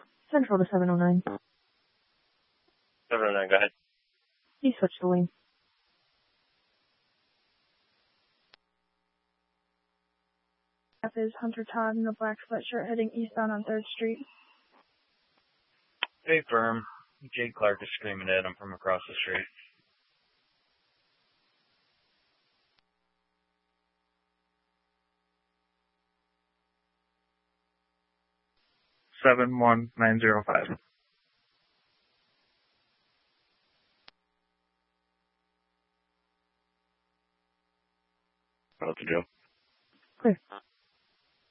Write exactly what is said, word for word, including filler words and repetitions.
Central to seven oh nine. seven oh nine, go ahead. You switch the lane. F is Hunter Todd in a black sweatshirt heading eastbound on third Street. Hey, firm. Jake Clark is screaming at him from across the street. seven one nine zero five. What to do? Clear.